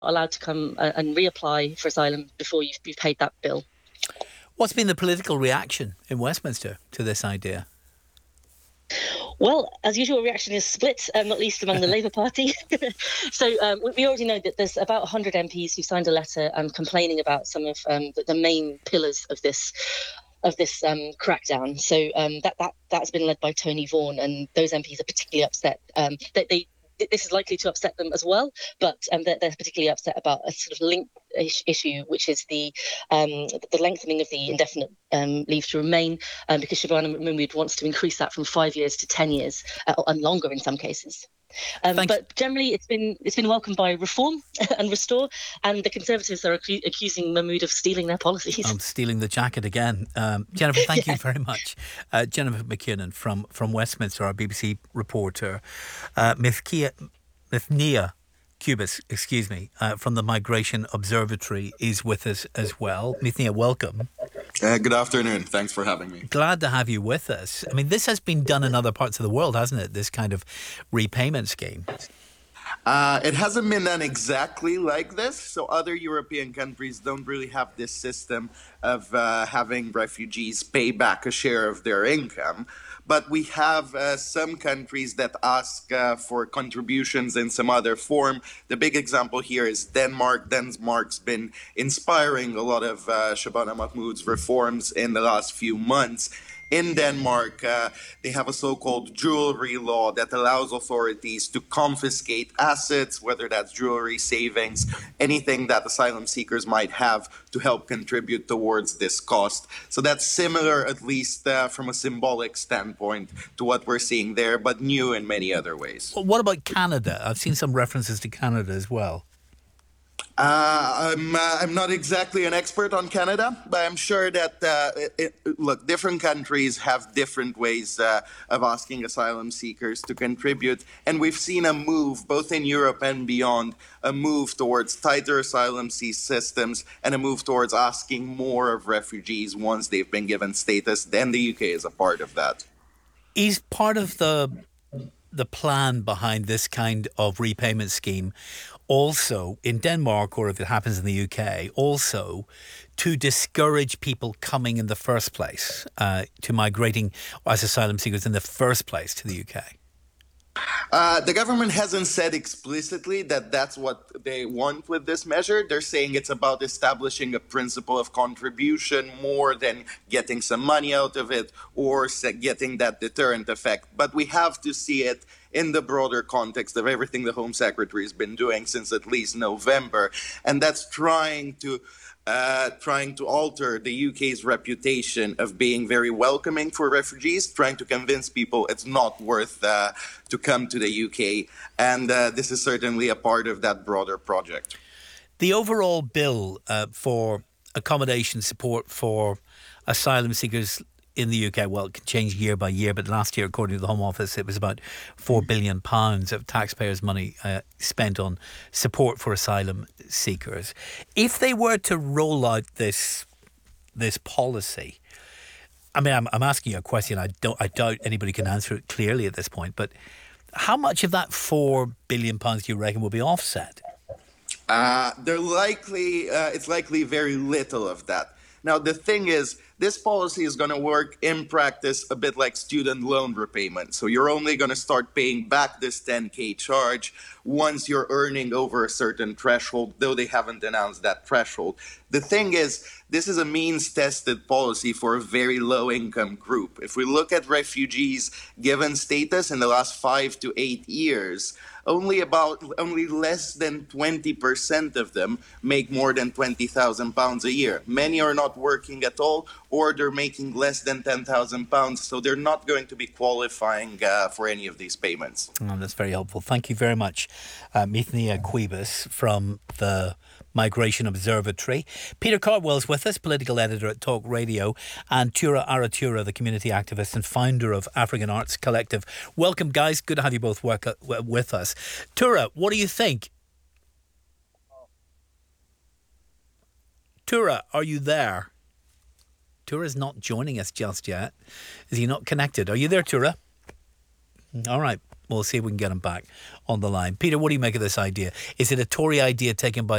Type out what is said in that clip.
allowed to come and reapply for asylum before you've paid that bill. What's been the political reaction in Westminster to this idea? Well, as usual, reaction is split, not least among the Labour Party. So we already know that there's about 100 MPs who signed a letter complaining about some of the main pillars of this crackdown. So that's been led by Tony Vaughan, and those MPs are particularly upset. This is likely to upset them as well, but they're particularly upset about a sort of linked issue, which is the lengthening of the indefinite leave to remain, because Shabana Mahmood wants to increase that from 5 years to 10 years, and longer in some cases. But generally, it's been welcomed by Reform and Restore, and the Conservatives are accusing Mahmood of stealing their policies. I'm stealing the jacket again. Jennifer, thank you very much. Jennifer McKinnon from Westminster, our BBC reporter. Mithnia Kubis, from the Migration Observatory is with us as well. Mithnia, welcome. Good afternoon. Thanks for having me. Glad to have you with us. I mean, this has been done in other parts of the world, hasn't it? This kind of repayment scheme. It hasn't been done exactly like this. So other European countries don't really have this system of having refugees pay back a share of their income. But we have some countries that ask for contributions in some other form. The big example here is Denmark. Denmark's been inspiring a lot of Shabana Mahmood's reforms in the last few months. In Denmark, they have a so-called jewelry law that allows authorities to confiscate assets, whether that's jewelry, savings, anything that asylum seekers might have to help contribute towards this cost. So that's similar, at least from a symbolic standpoint, to what we're seeing there, but new in many other ways. Well, what about Canada? I've seen some references to Canada as well. I'm not exactly an expert on Canada, but I'm sure that, look, different countries have different ways of asking asylum seekers to contribute. And we've seen a move, both in Europe and beyond, a move towards tighter asylum systems and a move towards asking more of refugees once they've been given status. Then the UK is a part of that. Is part of the plan behind this kind of repayment scheme also in Denmark, or if it happens in the UK, also to discourage people coming in the first place, to migrating as asylum seekers in the first place to the UK? The government hasn't said explicitly that that's what they want with this measure. They're saying it's about establishing a principle of contribution more than getting some money out of it or getting that deterrent effect. But we have to see it in the broader context of everything the Home Secretary has been doing since at least November. And that's trying to alter the UK's reputation of being very welcoming for refugees, trying to convince people it's not worth to come to the UK. And this is certainly a part of that broader project. The overall bill for accommodation support for asylum seekers in the UK, well, it can change year by year, but last year, according to the Home Office, it was about £4 billion of taxpayers' money spent on support for asylum seekers. If they were to roll out this policy, I mean, I'm asking you a question. I doubt anybody can answer it clearly at this point, but how much of that £4 billion do you reckon will be offset? It's likely very little of that. Now, the thing is, this policy is going to work in practice a bit like student loan repayment. So you're only going to start paying back this 10K charge once you're earning over a certain threshold, though they haven't announced that threshold. The thing is, this is a means-tested policy for a very low-income group. If we look at refugees given status in the last 5 to 8 years, only less than 20% of them make more than £20,000 a year. Many are not working at all, or they're making less than £10,000, so they're not going to be qualifying for any of these payments. Oh, that's very helpful. Thank you very much, Mithnia Kubis from the Migration Observatory. Peter Cardwell's with us, political editor at Talk Radio, and Tura Aratura, the community activist and founder of African Arts Collective. Welcome, guys. Good to have you both with us. Tura, what do you think? Tura, are you there? Tura's not joining us just yet. Is he not connected? Are you there, Tura? All right. We'll see if we can get him back on the line. Peter, what do you make of this idea? Is it a Tory idea taken by